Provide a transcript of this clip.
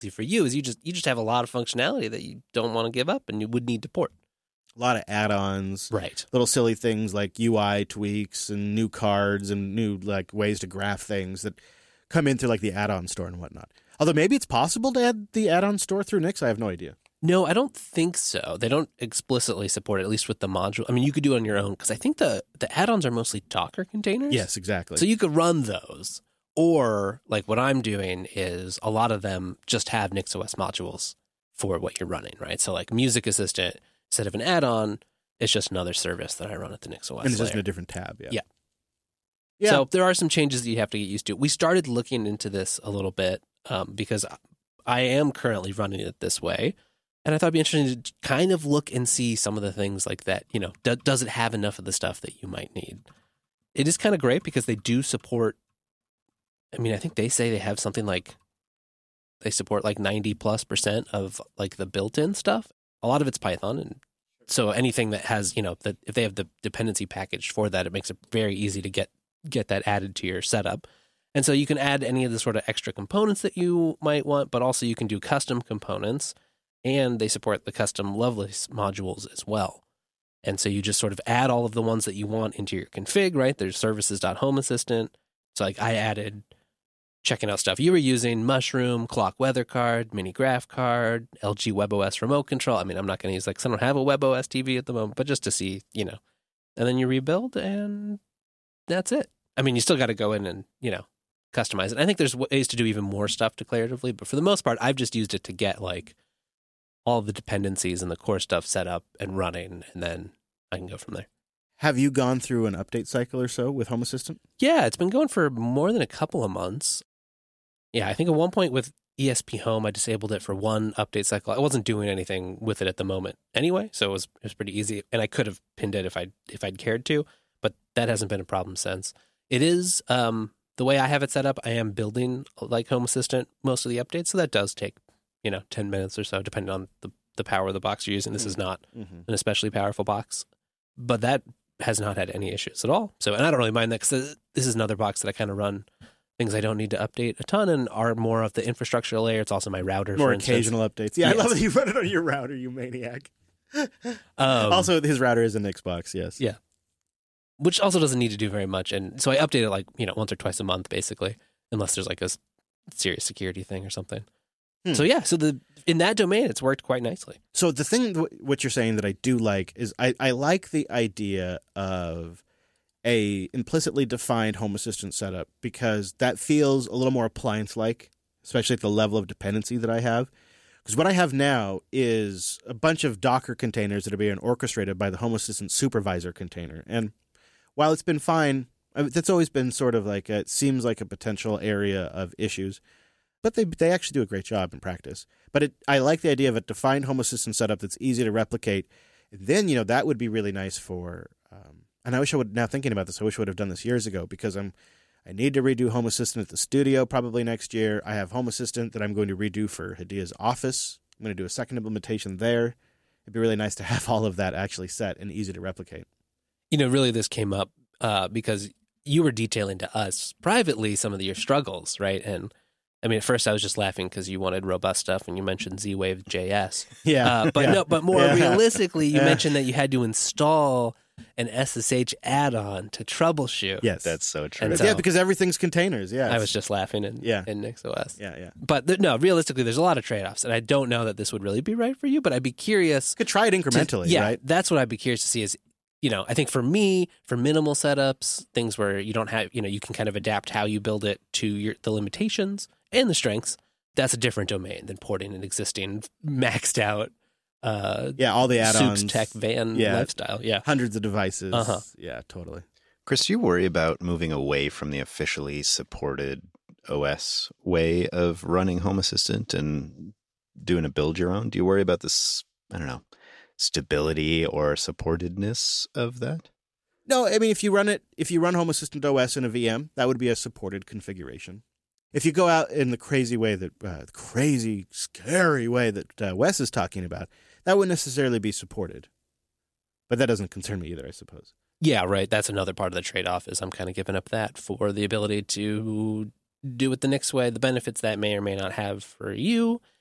for you is you just have a lot of functionality that you don't want to give up and you would need to port. A lot of add-ons, Right? little silly things like UI tweaks and new cards and new like ways to graph things that come in through like the add-on store and whatnot. Although maybe it's possible to add the add-on store through Nix. I have no idea. No, I don't think so. They don't explicitly support it, at least with the module. I mean, you could do it on your own because I think the add-ons are mostly Docker containers. Yes, exactly. So you could run those. Or like what I'm doing is a lot of them just have NixOS modules for what you're running, right? So like Music Assistant, instead of an add-on, it's just another service that I run at the NixOS and it's just layer. in a different tab. Yeah. Yeah. So there are some changes that you have to get used to. We started looking into this a little bit because I am currently running it this way. And I thought it'd be interesting to kind of look and see some of the things like that. You know, does it have enough of the stuff that you might need? It is kind of great because they do support. I mean, I think they say they have something like they support like 90+% of like the built-in stuff. A lot of it's Python, and so anything that has, you know, that if they have the dependency package for that, it makes it very easy to get that added to your setup. And so you can add any of the sort of extra components that you might want, but also you can do custom components, and they support the custom Lovelace modules as well. And so you just sort of add all of the ones that you want into your config, right? There's services.home assistant. So like I added checking out stuff you were using, Mushroom, Clock Weather Card, Mini Graph Card, LG WebOS Remote Control. I mean, I'm not going to use like, I don't have a WebOS TV at the moment, but just to see, you know, and then you rebuild and that's it. I mean, you still got to go in and, you know, customize it. I think there's ways to do even more stuff declaratively, but for the most part, I've just used it to get like all the dependencies and the core stuff set up and running, and then I can go from there. Have you gone through an update cycle or so with Home Assistant? Yeah, it's been going for more than a couple of months. Yeah, I think at one point with ESP Home, I disabled it for one update cycle. I wasn't doing anything with it at the moment anyway, so it was pretty easy, and I could have pinned it if I'd cared to, but that hasn't been a problem since. It is the way I have it set up. I am building like Home Assistant most of the updates, so that does take 10 minutes or so, depending on the power of the box you're using. This is not an especially powerful box, but that has not had any issues at all. So, and I don't really mind that because this is another box that I kind of run things I don't need to update a ton and are more of the infrastructure layer. It's also my router, more for instance. occasional updates. Yeah, yes. I love that you run it on your router, you maniac. Also, his router is an Xbox, yes. Yeah. Which also doesn't need to do very much. And so I update it like, once or twice a month, basically, unless there's like a serious security thing or something. So yeah, so in that domain, it's worked quite nicely. So the thing, what you're saying that I do like is I like the idea of a implicitly defined Home Assistant setup because that feels a little more appliance-like, especially at the level of dependency that I have. Because what I have now is a bunch of Docker containers that are being orchestrated by the Home Assistant supervisor container. And while it's been fine, that's always been sort of like, it seems like a potential area of issues. But they actually do a great job in practice. But I like the idea of a defined Home Assistant setup that's easy to replicate. And then, that would be really nice for, and I wish I would, now thinking about this, I wish I would have done this years ago because I need to redo Home Assistant at the studio probably next year. I have Home Assistant that I'm going to redo for Hadia's office. I'm going to do a second implementation there. It'd be really nice to have all of that actually set and easy to replicate. Really this came up because you were detailing to us privately some of your struggles, right? And I mean, at first I was just laughing because you wanted robust stuff and you mentioned Z-Wave JS. Yeah. But more realistically, you mentioned that you had to install an SSH add-on to troubleshoot. Yes. That's so true. Yeah, because everything's containers, yeah. I was just laughing in NixOS. Yeah. But no, realistically, there's a lot of trade-offs, and I don't know that this would really be right for you, but I'd be curious. You could try it incrementally, right? That's what I'd be curious to see is, I think for me, for minimal setups, things where you don't have, you can kind of adapt how you build it to the limitations and the strengths, that's a different domain than porting an existing maxed out all the add-ons, soups tech van lifestyle. Yeah. Hundreds of devices. Yeah, totally. Chris, do you worry about moving away from the officially supported OS way of running Home Assistant and doing a build your own? Do you worry about this, stability or supportedness of that? No, I mean, if you run Home Assistant OS in a VM, that would be a supported configuration. If you go out in the crazy way that, crazy, scary way that Wes is talking about, that wouldn't necessarily be supported. But that doesn't concern me either, I suppose. Yeah, right. That's another part of the trade-off is I'm kind of giving up that for the ability to do it the Nix way, the benefits that may or may not have for you,